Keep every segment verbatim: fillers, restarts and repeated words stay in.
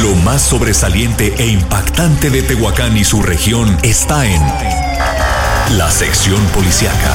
Lo más sobresaliente e impactante de Tehuacán y su región está en la sección policíaca.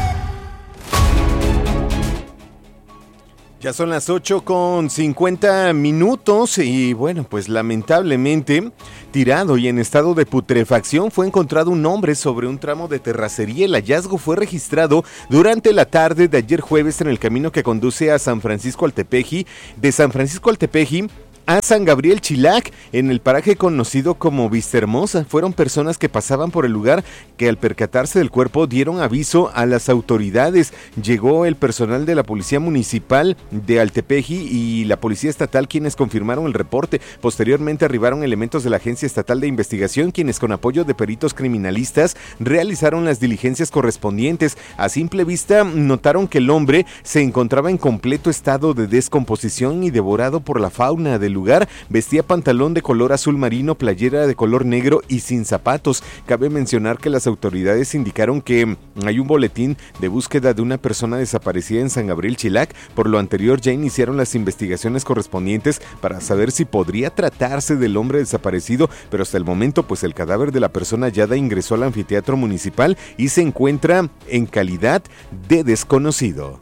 Ya son las ocho con cincuenta minutos y bueno, pues lamentablemente, tirado y en estado de putrefacción, fue encontrado un hombre sobre un tramo de terracería. El hallazgo fue registrado durante la tarde de ayer jueves en el camino que conduce a San Francisco Altepeji, de San Francisco Altepeji a San Gabriel Chilac, en el paraje conocido como Vistahermosa. Fueron personas que pasaban por el lugar que al percatarse del cuerpo dieron aviso a las autoridades. Llegó el personal de la Policía Municipal de Altepeji y la Policía Estatal, quienes confirmaron el reporte. Posteriormente arribaron elementos de la Agencia Estatal de Investigación, quienes con apoyo de peritos criminalistas realizaron las diligencias correspondientes. A simple vista notaron que el hombre se encontraba en completo estado de descomposición y devorado por la fauna del lugar. Vestía pantalón de color azul marino, playera de color negro y sin zapatos. Cabe mencionar que las autoridades indicaron que hay un boletín de búsqueda de una persona desaparecida en San Gabriel Chilac. Por lo anterior, ya iniciaron las investigaciones correspondientes para saber si podría tratarse del hombre desaparecido, pero hasta el momento pues el cadáver de la persona hallada ingresó al anfiteatro municipal y se encuentra en calidad de desconocido.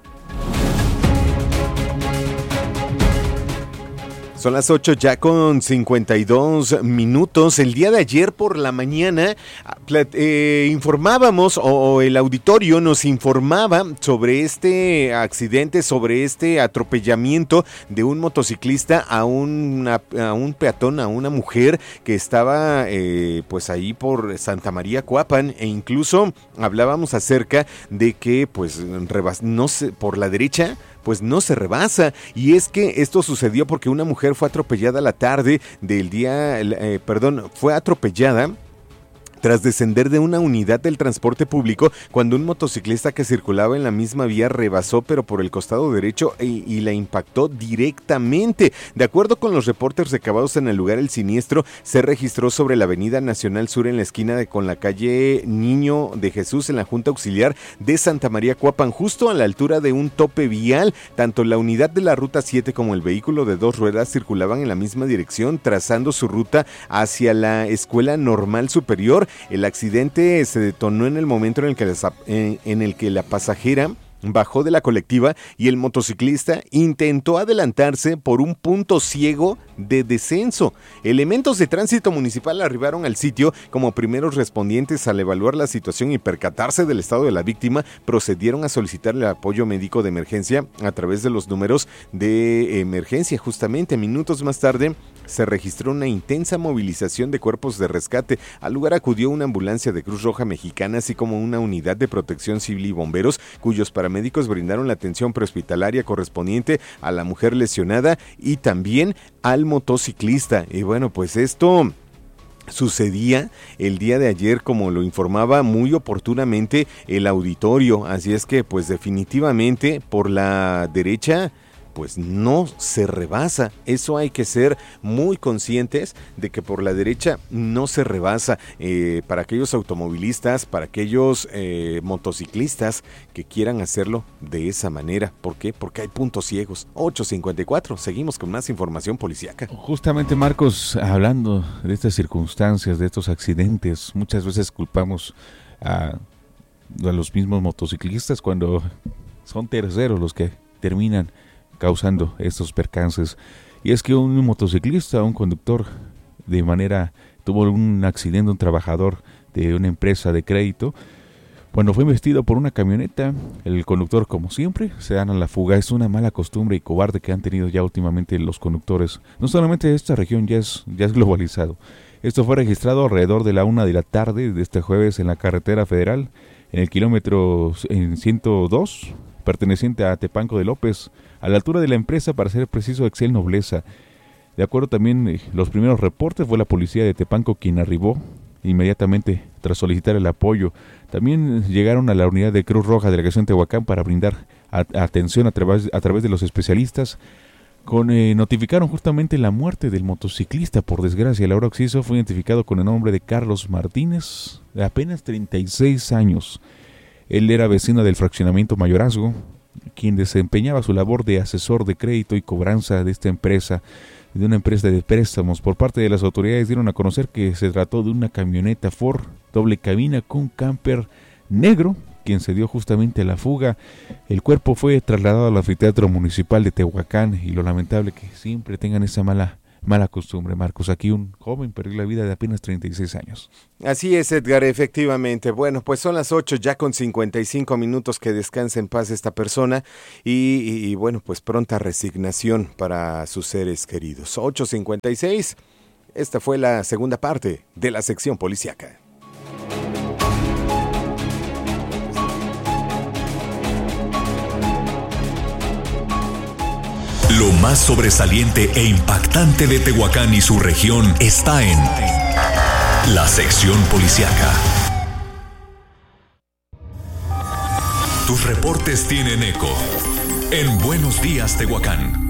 Son las ocho ya con cincuenta y dos minutos. El día de ayer por la mañana eh, informábamos, o, o el auditorio nos informaba sobre este accidente, sobre este atropellamiento de un motociclista a, una, a un peatón, a una mujer que estaba eh, pues ahí por Santa María Coapan, e incluso hablábamos acerca de que pues rebas, no sé, por la derecha pues no se rebasa, y es que esto sucedió porque una mujer fue atropellada la tarde del día, eh, perdón, fue atropellada tras descender de una unidad del transporte público cuando un motociclista que circulaba en la misma vía rebasó pero por el costado derecho y, y la impactó directamente. De acuerdo con los reportes recabados en el lugar, el siniestro se registró sobre la avenida Nacional Sur en la esquina de, con la calle Niño de Jesús en la Junta Auxiliar de Santa María Coapan, justo a la altura de un tope vial. Tanto la unidad de la Ruta siete como el vehículo de dos ruedas circulaban en la misma dirección, trazando su ruta hacia la Escuela Normal Superior. El accidente se detonó en el momento en el que la, en el que la pasajera bajó de la colectiva y el motociclista intentó adelantarse por un punto ciego de descenso. Elementos de tránsito municipal arribaron al sitio como primeros respondientes. Al evaluar la situación y percatarse del estado de la víctima, procedieron a solicitar el apoyo médico de emergencia a través de los números de emergencia. Justamente minutos más tarde se registró una intensa movilización de cuerpos de rescate. Al lugar acudió una ambulancia de Cruz Roja Mexicana, así como una unidad de protección civil y bomberos, cuyos paramédicos brindaron la atención prehospitalaria correspondiente a la mujer lesionada y también al motociclista. Y bueno, pues esto sucedía el día de ayer, como lo informaba muy oportunamente el auditorio. Así es que pues definitivamente por la derecha pues no se rebasa. Eso hay que ser muy conscientes de que por la derecha no se rebasa. Eh, para aquellos automovilistas, para aquellos eh, motociclistas que quieran hacerlo de esa manera. ¿Por qué? Porque hay puntos ciegos. ocho cincuenta y cuatro, seguimos con más información policíaca. Justamente, Marcos, hablando de estas circunstancias, de estos accidentes, muchas veces culpamos a, a los mismos motociclistas cuando son terceros los que terminan causando estos percances. Y es que un motociclista, un conductor, de manera, tuvo un accidente, un trabajador de una empresa de crédito, cuando fue embestido por una camioneta. El conductor, como siempre, se dan a la fuga. Es una mala costumbre y cobarde que han tenido ya últimamente los conductores. No solamente esta región, ya es, ya es globalizado. Esto fue registrado alrededor de la una de la tarde de este jueves en la carretera federal, en el kilómetro en ciento dos, perteneciente a Tepanco de López, a la altura de la empresa, para ser preciso, Excel Nobleza. De acuerdo también eh, los primeros reportes, fue la policía de Tepanco quien arribó inmediatamente tras solicitar el apoyo. También llegaron a la unidad de Cruz Roja, delegación Tehuacán, para brindar a, atención a través, a través de los especialistas. Con, eh, notificaron justamente la muerte del motociclista. Por desgracia, el occiso fue identificado con el nombre de Carlos Martínez, de apenas treinta y seis años. Él era vecino del fraccionamiento Mayorazgo, quien desempeñaba su labor de asesor de crédito y cobranza de esta empresa, de una empresa de préstamos. Por parte de las autoridades dieron a conocer que se trató de una camioneta Ford doble cabina con camper negro, quien se dio justamente a la fuga. El cuerpo fue trasladado al anfiteatro municipal de Tehuacán, y lo lamentable que siempre tengan esa mala mala costumbre, Marcos. Aquí un joven perdió la vida de apenas treinta y seis años. Así es, Edgar, efectivamente. Bueno, pues son las ocho ya con cincuenta y cinco minutos, que descanse en paz esta persona y, y, y bueno, pues pronta resignación para sus seres queridos. ocho cincuenta y seis, esta fue la segunda parte de la sección policíaca. Lo más sobresaliente e impactante de Tehuacán y su región está en la sección policíaca. Tus reportes tienen eco en Buenos Días, Tehuacán.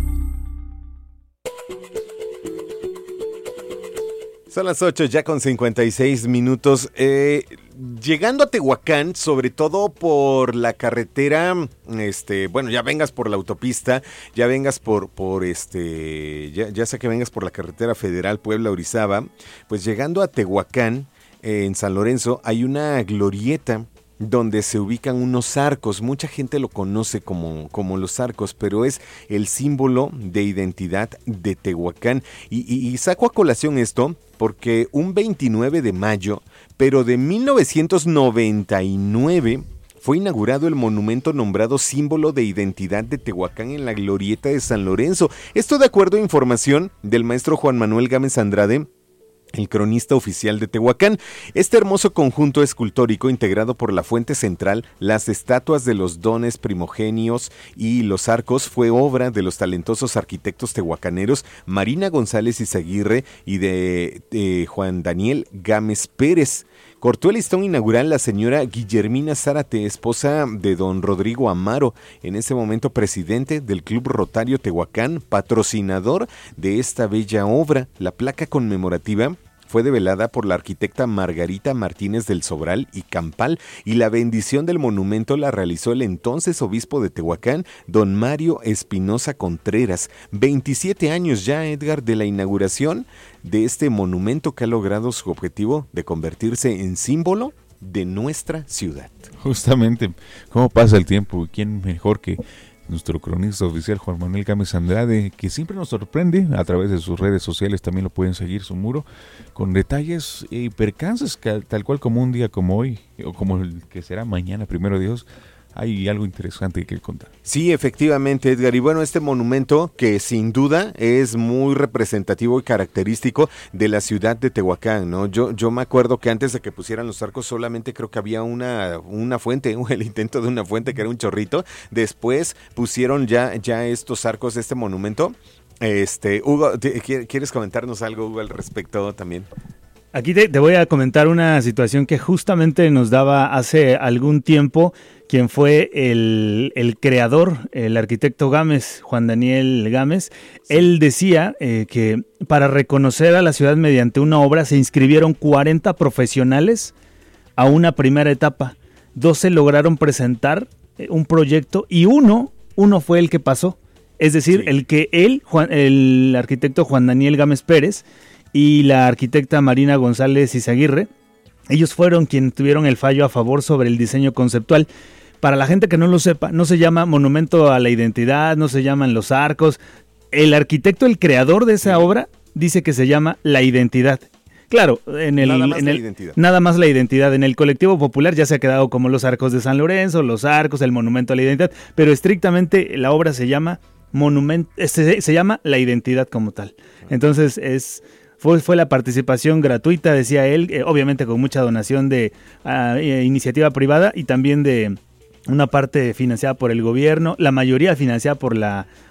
Son las ocho ya con cincuenta y seis minutos. Eh, llegando a Tehuacán, sobre todo por la carretera, este, bueno, ya vengas por la autopista, ya vengas por, por este, ya, ya sea que vengas por la carretera federal Puebla-Orizaba, pues llegando a Tehuacán, eh, en San Lorenzo, hay una glorieta donde se ubican unos arcos. Mucha gente lo conoce como, como los arcos, pero es el símbolo de identidad de Tehuacán. Y, y, y saco a colación esto porque un veintinueve de mayo, pero de mil novecientos noventa y nueve, fue inaugurado el monumento nombrado símbolo de identidad de Tehuacán en la glorieta de San Lorenzo. Esto de acuerdo a información del maestro Juan Manuel Gámez Andrade, el cronista oficial de Tehuacán. Este hermoso conjunto escultórico, integrado por la fuente central, las estatuas de los dones primogenios y los arcos, fue obra de los talentosos arquitectos tehuacaneros Marina González Izaguirre y de, de Juan Daniel Gámez Pérez. Cortó el listón inaugural la señora Guillermina Zárate, esposa de don Rodrigo Amaro, en ese momento presidente del Club Rotario Tehuacán, patrocinador de esta bella obra. La placa conmemorativa fue develada por la arquitecta Margarita Martínez del Sobral y Campal, y la bendición del monumento la realizó el entonces obispo de Tehuacán, don Mario Espinosa Contreras. veintisiete años ya, Edgar, de la inauguración de este monumento, que ha logrado su objetivo de convertirse en símbolo de nuestra ciudad. Justamente, ¿cómo pasa el tiempo? ¿Quién mejor que nuestro cronista oficial Juan Manuel Gámez Andrade, que siempre nos sorprende a través de sus redes sociales? También lo pueden seguir, su muro, con detalles y percances que, tal cual como un día como hoy, o como el que será mañana, primero Dios, hay algo interesante que contar. Sí, efectivamente, Edgar. Y bueno, este monumento, que sin duda es muy representativo y característico de la ciudad de Tehuacán, ¿no? Yo, yo me acuerdo que antes de que pusieran los arcos, solamente creo que había una, una fuente, el intento de una fuente que era un chorrito. Después pusieron ya, ya estos arcos de este monumento. Este, Hugo, ¿quieres comentarnos algo, Hugo, al respecto también? Aquí te, te voy a comentar una situación que justamente nos daba hace algún tiempo quien fue el, el creador, el arquitecto Gámez, Juan Daniel Gámez. Sí. Él decía eh, que para reconocer a la ciudad mediante una obra se inscribieron cuarenta profesionales a una primera etapa. doce lograron presentar eh, un proyecto y uno, uno fue el que pasó. Es decir, sí. el que él, Juan, el arquitecto Juan Daniel Gámez Pérez, y la arquitecta Marina González Izaguirre, ellos fueron quienes tuvieron el fallo a favor sobre el diseño conceptual. Para la gente que no lo sepa, no se llama monumento a la identidad, no se llaman los arcos. El arquitecto, el creador de esa obra, dice que se llama La Identidad. Claro, en el, nada más en la el, identidad. Nada más la identidad. En el colectivo popular ya se ha quedado como los arcos de San Lorenzo, los arcos, el monumento a la identidad, pero estrictamente la obra se llama monumento, se, se llama La Identidad como tal. Entonces es... Fue, fue la participación gratuita, decía él, eh, obviamente con mucha donación de uh, eh, iniciativa privada y también de una parte financiada por el gobierno, la mayoría financiada por la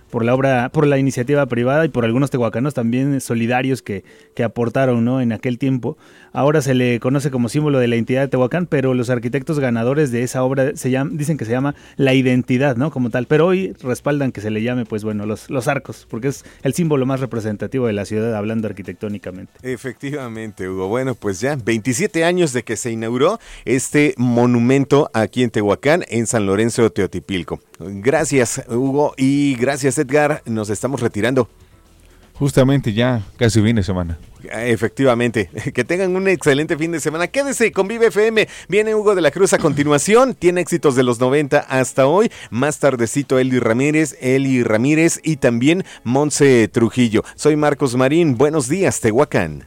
por la obra, por la iniciativa privada y por algunos tehuacanos también solidarios que, que aportaron, ¿no?, en aquel tiempo. Ahora se le conoce como símbolo de la identidad de Tehuacán, pero los arquitectos ganadores de esa obra se llama, dicen que se llama La Identidad, ¿no?, como tal, pero hoy respaldan que se le llame, pues bueno, los, los arcos, porque es el símbolo más representativo de la ciudad hablando arquitectónicamente. Efectivamente, Hugo. Bueno, pues ya veintisiete años de que se inauguró este monumento aquí en Tehuacán, en San Lorenzo de Teotipilco. Gracias, Hugo, y gracias, Edgar. Nos estamos retirando. Justamente ya casi fin de semana. Efectivamente, que tengan un excelente fin de semana. Quédese con Vive F M. Viene Hugo de la Cruz a continuación. Tiene éxitos de los noventa hasta hoy. Más tardecito Eli Ramírez, Eli Ramírez y también Monse Trujillo. Soy Marcos Marín. Buenos días, Tehuacán.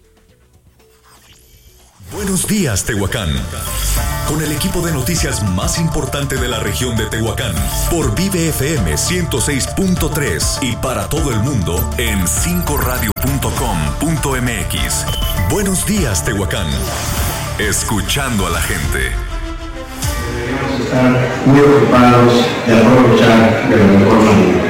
Buenos días, Tehuacán. Con el equipo de noticias más importante de la región de Tehuacán, por Vive F M ciento seis punto tres y para todo el mundo en cinco radio punto com punto m x. Buenos días, Tehuacán. Escuchando a la gente. Debemos estar muy ocupados de aprovechar de la mejor manera.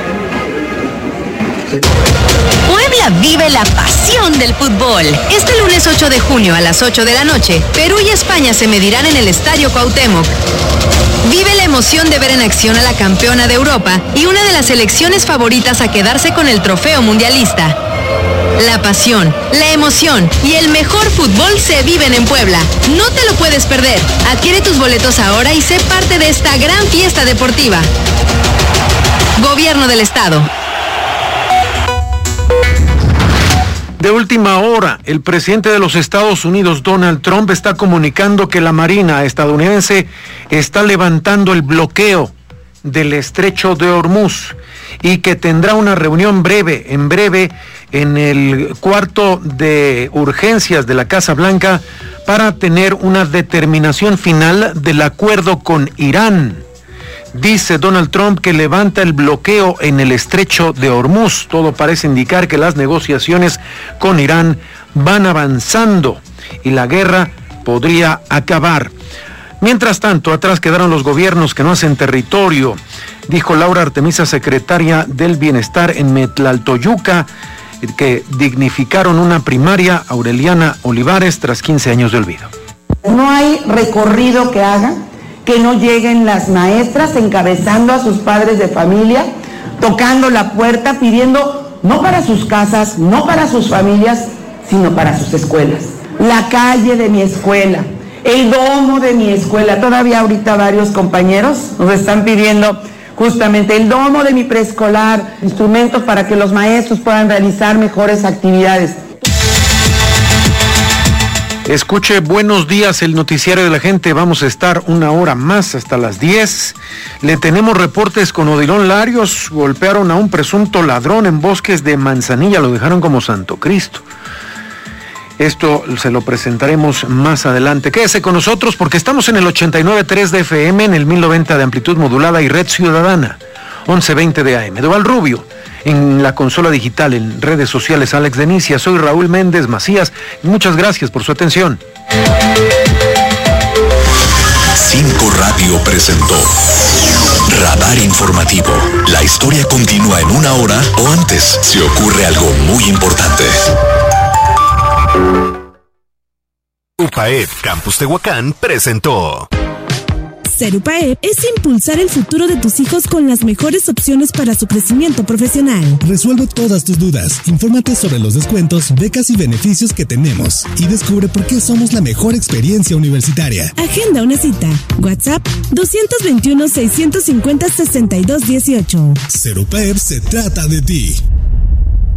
Puebla vive la pasión del fútbol. Este lunes ocho de junio a las ocho de la noche, Perú y España se medirán en el Estadio Cuauhtémoc. Vive la emoción de ver en acción a la campeona de Europa y una de las selecciones favoritas a quedarse con el trofeo mundialista. La pasión, la emoción y el mejor fútbol se viven en Puebla. No te lo puedes perder. Adquiere tus boletos ahora y sé parte de esta gran fiesta deportiva. Gobierno del Estado. De última hora, el presidente de los Estados Unidos, Donald Trump, está comunicando que la Marina estadounidense está levantando el bloqueo del estrecho de Hormuz y que tendrá una reunión breve, en breve, en el cuarto de urgencias de la Casa Blanca para tener una determinación final del acuerdo con Irán. Dice Donald Trump que levanta el bloqueo en el estrecho de Hormuz. Todo parece indicar que las negociaciones con Irán van avanzando y la guerra podría acabar. Mientras tanto, atrás quedaron los gobiernos que no hacen territorio, dijo Laura Artemisa, secretaria del Bienestar en Metlaltoyuca, que dignificaron una primaria. Aureliana Olivares, tras quince años de olvido. No hay recorrido que hagan que no lleguen las maestras encabezando a sus padres de familia, tocando la puerta, pidiendo no para sus casas, no para sus familias, sino para sus escuelas. La calle de mi escuela, el domo de mi escuela. Todavía ahorita varios compañeros nos están pidiendo justamente el domo de mi preescolar, instrumentos para que los maestros puedan realizar mejores actividades. Escuche Buenos Días, el noticiario de la gente. Vamos a estar una hora más hasta las diez. Le tenemos reportes con Odilon Larios. Golpearon a un presunto ladrón en Bosques de Manzanilla. Lo dejaron como Santo Cristo. Esto se lo presentaremos más adelante. Quédese con nosotros porque estamos en el ochenta y nueve punto tres de F M, en el mil noventa de amplitud modulada y Red Ciudadana, once veinte de A M. Doval Rubio. En la consola digital, en redes sociales, Alex Denicia. Soy Raúl Méndez Macías. Muchas gracias por su atención. cinco Radio presentó Radar Informativo. La historia continúa en una hora o antes si ocurre algo muy importante. UPAEP Campus Tehuacán presentó. Ser UPAEP es impulsar el futuro de tus hijos con las mejores opciones para su crecimiento profesional. Resuelve todas tus dudas, infórmate sobre los descuentos, becas y beneficios que tenemos y descubre por qué somos la mejor experiencia universitaria. Agenda una cita. WhatsApp dos dos uno, seis cinco cero, seis dos uno ocho. Ser UPAEP se trata de ti.